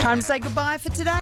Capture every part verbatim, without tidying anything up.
Time to say goodbye for today.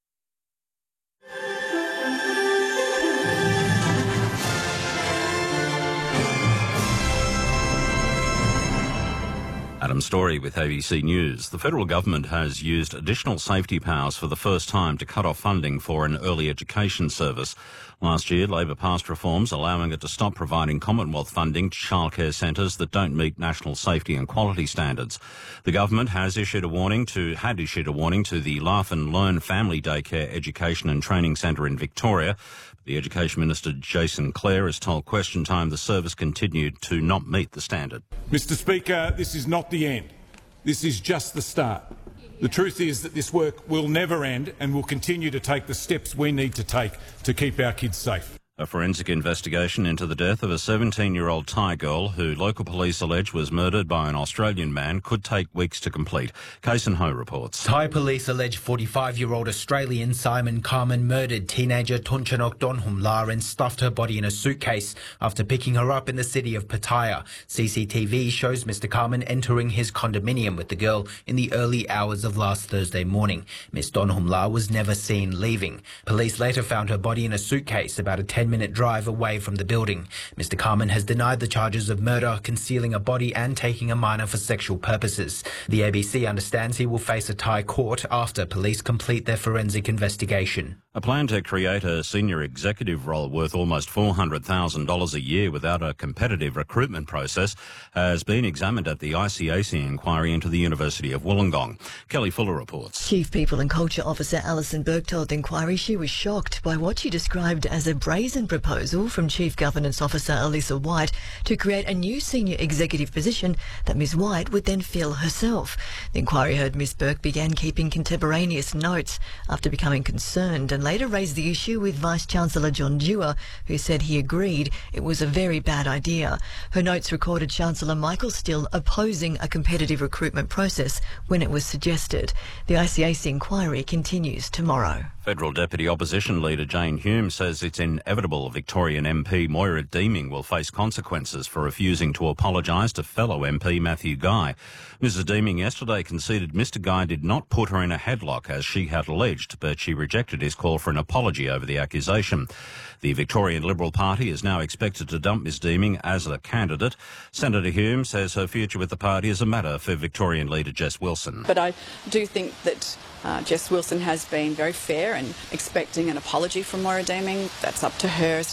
Adam Story with A B C News. The federal government has used additional safety powers for the first time to cut off funding for an early education service. Last year, Labor passed reforms allowing it to stop providing Commonwealth funding to childcare centres that don't meet national safety and quality standards. The government has issued a warning to had issued a warning to the Laugh and Learn Family Daycare Education and Training Centre in Victoria. The Education Minister, Jason Clare, has told Question Time the service continued to not meet the standard. Mister Speaker, this is not the end. This is just the start. The truth is that this work will never end and will continue to take the steps we need to take to keep our kids safe. A forensic investigation into the death of a seventeen-year-old Thai girl who local police allege was murdered by an Australian man could take weeks to complete. Kason Ho reports. Thai police allege forty-five-year-old Australian Simon Carmen murdered teenager Tunchanok Donhumla and stuffed her body in a suitcase after picking her up in the city of Pattaya. C C T V shows Mister Carmen entering his condominium with the girl in the early hours of last Thursday morning. Miss Donhumla was never seen leaving. Police later found her body in a suitcase about a ten minute drive away from the building. Mister Carmen has denied the charges of murder, concealing a body and taking a minor for sexual purposes. The A B C understands he will face a Thai court after police complete their forensic investigation. A plan to create a senior executive role worth almost four hundred thousand dollars a year without a competitive recruitment process has been examined at the I C A C inquiry into the University of Wollongong. Kelly Fuller reports. Chief People and Culture Officer Alison Burke told the inquiry she was shocked by what she described as a brazen proposal from Chief Governance Officer Alyssa White to create a new senior executive position that Miz White would then fill herself. The inquiry heard Miz Burke began keeping contemporaneous notes after becoming concerned and later raised the issue with Vice-Chancellor John Dewar, who said he agreed it was a very bad idea. Her notes recorded Chancellor Michael Still opposing a competitive recruitment process when it was suggested. The I C A C inquiry continues tomorrow. Federal Deputy Opposition Leader Jane Hume says it's inevitable Victorian M P Moira Deeming will face consequences for refusing to apologise to fellow M P Matthew Guy. Missus Deeming yesterday conceded Mister Guy did not put her in a headlock as she had alleged, but she rejected his call for an apology over the accusation. The Victorian Liberal Party is now expected to dump Miz Deeming as a candidate. Senator Hume says her future with the party is a matter for Victorian leader Jess Wilson. But I do think that uh, Jess Wilson has been very fair in expecting an apology from Moira Deeming. That's up to her.